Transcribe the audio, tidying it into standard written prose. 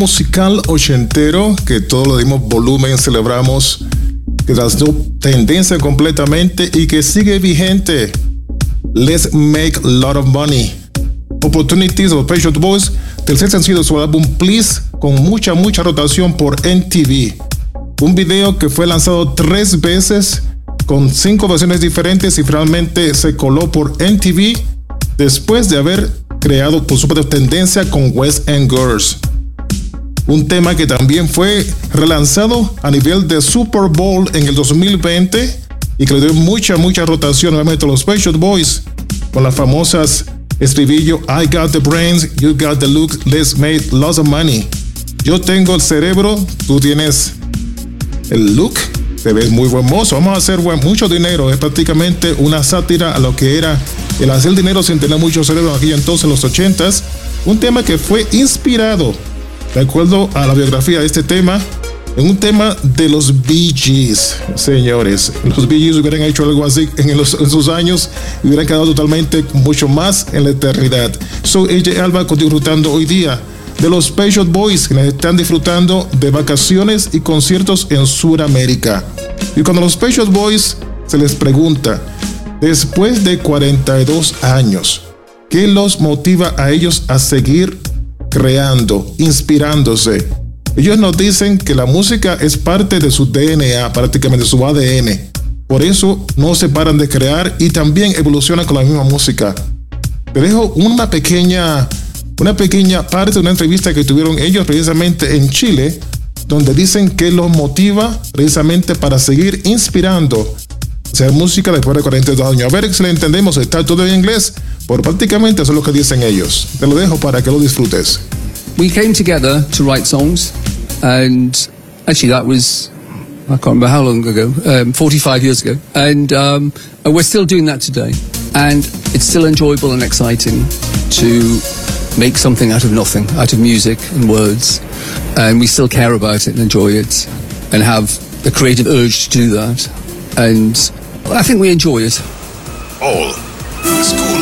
musical ochentero que todos le dimos volumen, celebramos, que trasladó tendencia completamente y que sigue vigente. Let's Make a Lot of Money. Opportunities de los Pet Shop Boys, tercer sencillo de su álbum Please, con mucha rotación por MTV. Un video que fue lanzado 3 veces con 5 versiones diferentes y finalmente se coló por MTV después de haber creado por supuesto tendencia con West End Girls. Un tema que también fue relanzado a nivel de Super Bowl en el 2020 y que le dio mucha rotación nuevamente a los Pet Shop Boys con las famosas estribillo I got the brains, you got the look, let's make lots of money. Yo tengo el cerebro, tú tienes el look, te ves muy buen mozo, vamos a hacer mucho dinero. Es prácticamente una sátira a lo que era el hacer dinero sin tener mucho cerebro en aquel entonces, en los 80s. Un tema que fue inspirado, de acuerdo a la biografía de este tema, en un tema de los Bee Gees. Señores, los Bee Gees hubieran hecho algo así en sus años y hubieran quedado totalmente mucho más en la eternidad. Soy AJ Alba, continúo disfrutando hoy día de los Pet Shop Boys, que están disfrutando de vacaciones y conciertos en Sudamérica. Y cuando los Pet Shop Boys se les pregunta, después de 42 años, ¿qué los motiva a ellos a seguir creando, inspirándose? Ellos nos dicen que la música es parte de su DNA, prácticamente su ADN. Por eso no se paran de crear y también evolucionan con la misma música. Te dejo una pequeña parte de una entrevista que tuvieron ellos precisamente en Chile, donde dicen que los motiva precisamente para seguir inspirando hacer música después de 42 años. A ver si le entendemos, está todo en inglés, pero prácticamente eso es lo que dicen ellos. Te lo dejo para que lo disfrutes. We came together to write songs, and actually that was, I can't remember how long ago, 45 years ago, and we're still doing that today, and it's still enjoyable and exciting to make something out of nothing, out of music and words, and we still care about it and enjoy it and have the creative urge to do that, and I think we enjoy it. All school